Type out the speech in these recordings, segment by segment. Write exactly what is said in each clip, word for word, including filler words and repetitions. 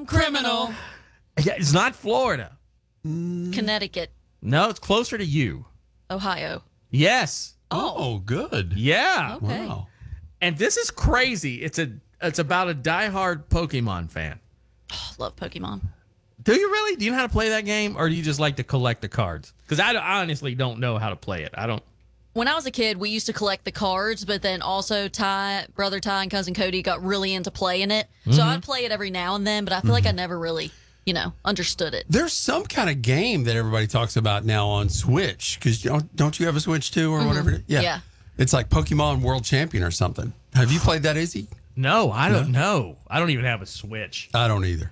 I'm criminal. Yeah, it's not Florida. Connecticut. No, it's closer to you. Ohio. Yes. Oh, good. Yeah. Okay. Wow. And this is crazy. It's a it's about a diehard Pokemon fan. Oh, love Pokemon. Do you really? Do you know how to play that game, or do you just like to collect the cards? Because I, I honestly don't know how to play it. I don't. When I was a kid, we used to collect the cards, but then also Ty, brother Ty, and cousin Cody got really into playing it. So Mm-hmm. I'd play it every now and then, but I feel like I never really, you know, understood it. There's some kind of game that everybody talks about now on Switch because don't, don't you have a Switch too or whatever? It is? Yeah. Yeah. It's like Pokemon World Champion or something. Have you played that, Izzy? No, I don't know. I don't even have a Switch. I don't either.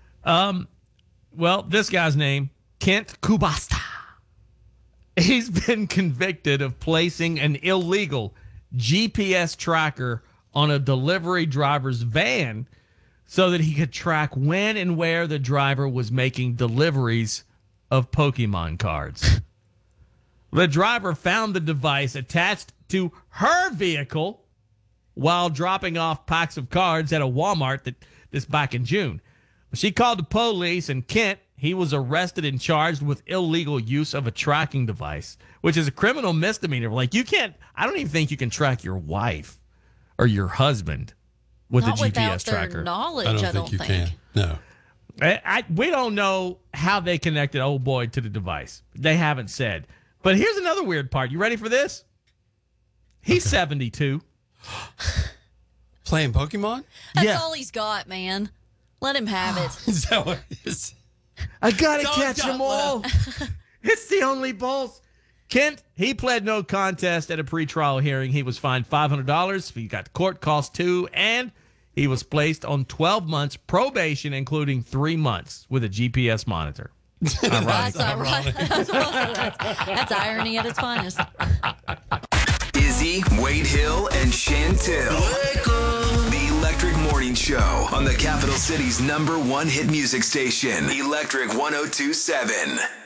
Well, this guy's name, Kent Kubasta. He's been convicted of placing an illegal G P S tracker on a delivery driver's van so that he could track when and where the driver was making deliveries of Pokemon cards. The driver found the device attached to her vehicle while dropping off packs of cards at a Walmart that this back in June. She called the police, and Kent, he was arrested and charged with illegal use of a tracking device, which is a criminal misdemeanor. Like, you can't, I don't even think you can track your wife or your husband with Not a G P S without their tracker. knowledge, I I don't don't, think you think. can. No. I, I, we don't know how they connected old boy to the device. They haven't said. But here's another weird part. You ready for this? He's seventy-two. Playing Pokemon? That's Yeah. all he's got, man. Let him have it. Is that what it is? I gotta Don't catch got them all. It's the only balls. Kent, he pled no contest at a pretrial hearing. He was fined five hundred dollars. He got court costs too, and he was placed on twelve months probation, including three months with a G P S monitor. That's ironic. That's, that's irony at its finest. Izzy, Wade Hill, and Chantel. The Electric Morning Show on the Capital City's number one hit music station, Electric one oh two point seven.